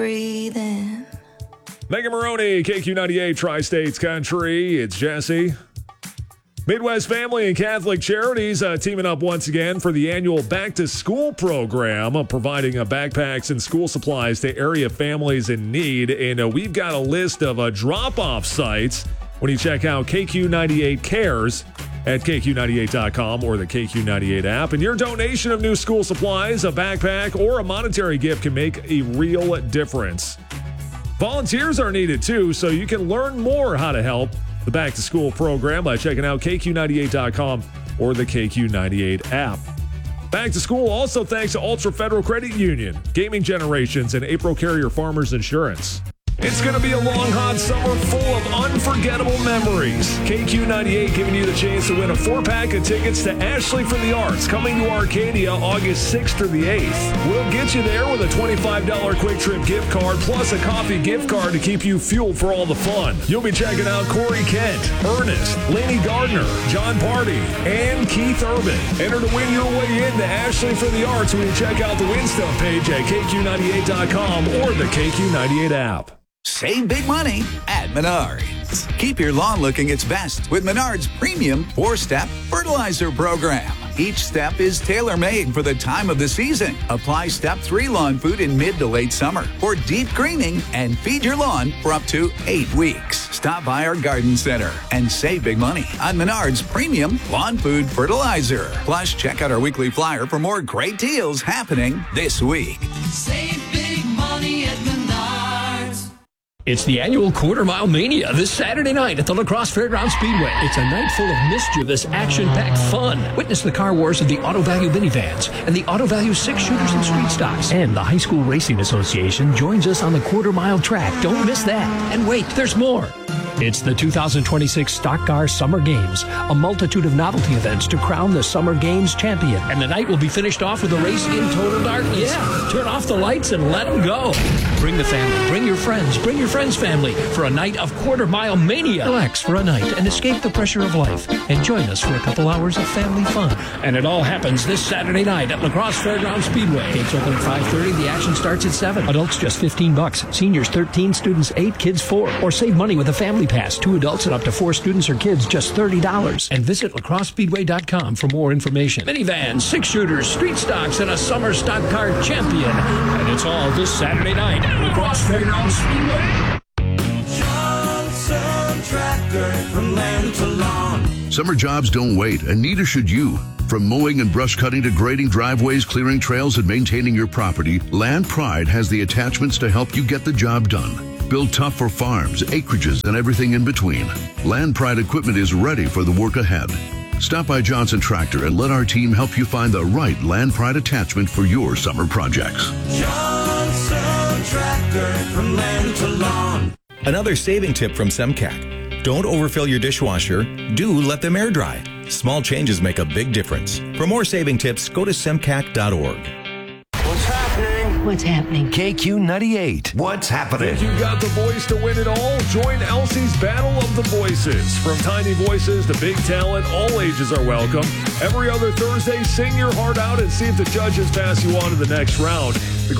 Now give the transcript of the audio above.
breathing. Megan Maroney, KQ98 Tri-States Country. It's Jesse. Midwest Family and Catholic Charities teaming up once again for the annual Back to School program, providing backpacks and school supplies to area families in need. And we've got a list of drop-off sites when you check out KQ98 Cares at KQ98.com or the KQ98 app. And your donation of new school supplies, a backpack, or a monetary gift can make a real difference. Volunteers are needed too, so you can learn more how to help the Back to School program by checking out KQ98.com or the KQ98 app. Back to School also thanks to Ultra Federal Credit Union, Gaming Generations, and April Carrier Farmers Insurance. It's going to be a long, hot summer full of unforgettable memories. KQ98 giving you the chance to win a 4-pack of tickets to Ashley for the Arts, coming to Arcadia August 6th through the 8th. We'll get you there with a $25 Quick Trip gift card plus a coffee gift card to keep you fueled for all the fun. You'll be checking out Corey Kent, Ernest, Laney Gardner, John Party, and Keith Urban. Enter to win your way into Ashley for the Arts when you check out the Win Stuff page at KQ98.com or the KQ98 app. Save big money at Menards. Keep your lawn looking its best with Menards Premium 4-Step Fertilizer Program. Each step is tailor-made for the time of the season. Apply Step 3 lawn food in mid to late summer for deep greening and feed your lawn for up to 8 weeks. Stop by our garden center and save big money on Menards Premium Lawn Food Fertilizer. Plus, check out our weekly flyer for more great deals happening this week. Save big money at Menards. It's the annual Quarter Mile Mania this Saturday night at the La Crosse Fairgrounds Speedway. It's a night full of mischievous, action-packed fun. Witness the car wars of the Auto Value minivans and the Auto Value 6-shooters and street stocks. And the High School Racing Association joins us on the Quarter Mile track. Don't miss that. And wait, there's more. It's the 2026 Stock Car Summer Games, a multitude of novelty events to crown the Summer Games champion. And the night will be finished off with a race in total darkness. Yeah, turn off the lights and let them go. Bring the family, bring your friends' family for a night of Quarter Mile Mania. Relax for a night and escape the pressure of life and join us for a couple hours of family fun. And it all happens this Saturday night at La Crosse Fairgrounds Speedway. Gates open at 5:30. The action starts at 7. Adults just $15. Seniors 13, students 8, kids 4. Or save money with a family pass. 2 adults and up to 4 students or kids, just $30. And visit lacrossespeedway.com for more information. Minivans, 6-shooters, street stocks, and a summer stock car champion. And it's all this Saturday night at La Crosse Fairgrounds Speedway. Johnson Tractor, from land to lawn. Summer jobs don't wait, and neither should you. From mowing and brush cutting to grading driveways, clearing trails, and maintaining your property, Land Pride has the attachments to help you get the job done. Built tough for farms, acreages, and everything in between. Land Pride equipment is ready for the work ahead. Stop by Johnson Tractor and let our team help you find the right Land Pride attachment for your summer projects. Johnson Tractor, from land to lawn. Another saving tip from Semcac. Don't overfill your dishwasher. Do let them air dry. Small changes make a big difference. For more saving tips, go to semcac.org. What's happening? KQ98. What's happening? Think you got the voice to win it all? Join Elsie's Battle of the Voices. From tiny voices to big talent, all ages are welcome. Every other Thursday, sing your heart out and see if the judges pass you on to the next round. The